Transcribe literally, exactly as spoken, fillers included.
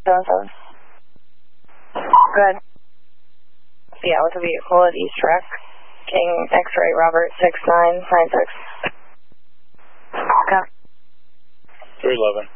seven seven. Go ahead. Yeah, with a vehicle at East Rec. King X-ray Robert six nine nine six. Okay. three eleven.